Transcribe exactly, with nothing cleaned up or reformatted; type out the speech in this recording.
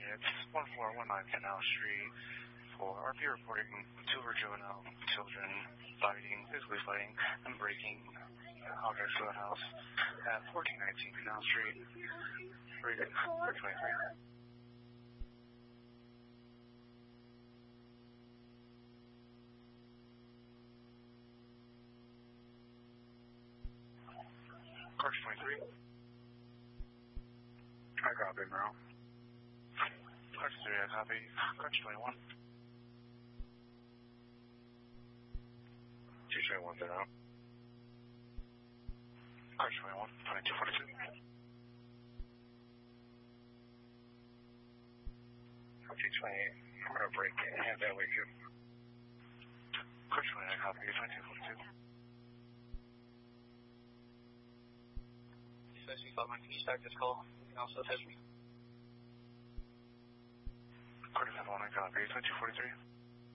units, one four one nine Canal Street, for R P reporting two or juvenile children fighting, physically fighting, and breaking objects to the house at fourteen nineteen Canal Street. Rated four twenty-three. Cars twenty-three. I copy, Merrill. Cars three, I copy. Cars twenty-one. two twenty-one, zero. Cars twenty-one, twenty-two forty-two. two twenty-eight. I'm going to break it and have that with you. Cars twenty-nine, copy. twenty-two forty-two. six five, can you stack this call? You can also test me. Cars seven one, copy. twenty-two forty-three.